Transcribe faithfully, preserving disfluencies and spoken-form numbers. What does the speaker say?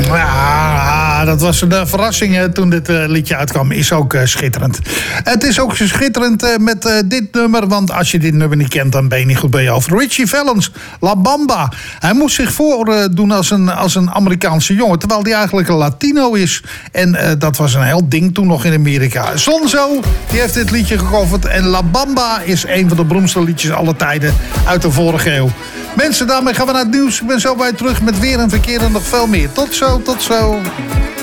Ja, dat was een verrassing toen dit uh, liedje uitkwam. Is ook uh, schitterend. Het is ook schitterend uh, met uh, dit nummer. Want als je dit nummer niet kent, dan ben je niet goed bij je hoofd. Richie Valens, La Bamba. Hij moest zich voordoen uh, als, een, als een Amerikaanse jongen. Terwijl hij eigenlijk een Latino is. En uh, dat was een heel ding toen nog in Amerika. Sonzo, die heeft dit liedje gecoverd. En La Bamba is een van de beroemdste liedjes aller tijden uit de vorige eeuw. Mensen, daarmee gaan we naar het nieuws. Ik ben zo bij terug met weer en verkeer en nog veel meer. Tot zo, tot zo.